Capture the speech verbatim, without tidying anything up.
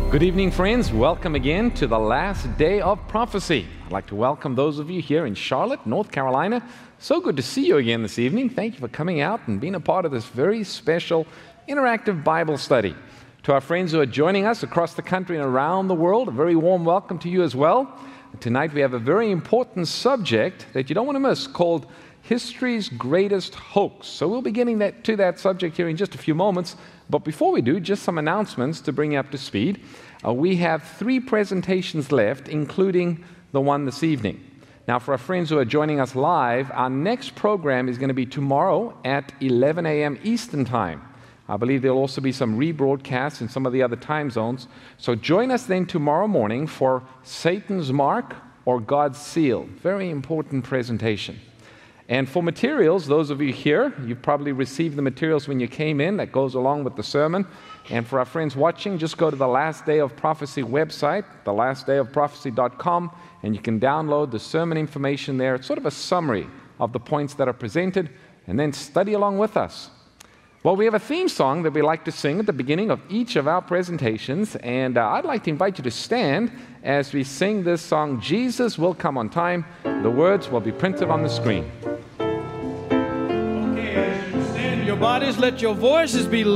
Good evening, friends. Welcome again to the last day of prophecy. I'd like to welcome those of you here in Charlotte, North Carolina. So good to see you again this evening. Thank you for coming out and being a part of this very special interactive Bible study. To our friends who are joining us across the country and around the world, a very warm welcome to you as well. Tonight we have a very important subject that you don't want to miss called History's Greatest Hoax. So we'll be getting that, to that subject here in just a few moments. But before we do, just some announcements to bring you up to speed. Uh, we have three presentations left, including the one this evening. Now, for our friends who are joining us live, our next program is going to be tomorrow at eleven a.m. Eastern Time. I believe there'll also be some rebroadcasts in some of the other time zones. So join us then tomorrow morning for Satan's Mark or God's Seal. Very important presentation. And for materials, those of you here, you've probably received the materials when you came in that goes along with the sermon. And for our friends watching, just go to the Last Day of Prophecy website, the last day of prophecy dot com, and you can download the sermon information there. It's sort of a summary of the points that are presented, and then study along with us. Well, we have a theme song that we like to sing at the beginning of each of our presentations, and uh, I'd like to invite you to stand as we sing this song, Jesus Will Come on Time. The words will be printed on the screen. Your bodies, let your voices be